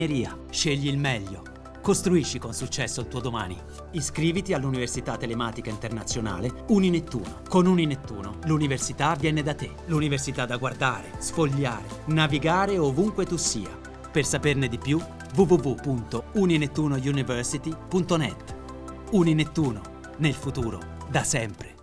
Scegli il meglio. Costruisci con successo il tuo domani. Iscriviti all'Università Telematica Internazionale Uninettuno. Con Uninettuno l'università viene da te. L'università da guardare, sfogliare, navigare ovunque tu sia. Per saperne di più, www.uninettunouniversity.net. Uninettuno, nel futuro, da sempre.